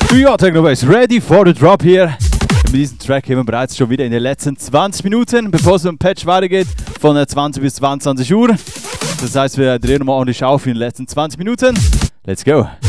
Ja, Technobase, ready for the drop hier. Mit diesem Track haben wir bereits schon wieder in den letzten 20 Minuten, bevor es um Patch weitergeht, von 20 bis 22 Uhr. Das heißt, wir drehen nochmal ordentlich auf in den letzten 20 Minuten. Let's go!